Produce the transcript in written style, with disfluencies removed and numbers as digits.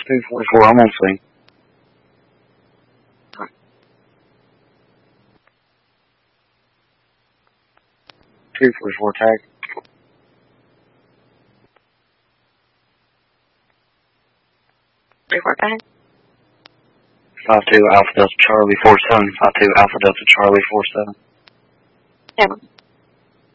244, I'm on scene. 244 tag. 3-4 tag. 52 Alpha Delta Charlie 47. 52 Alpha Delta Charlie 47. 7.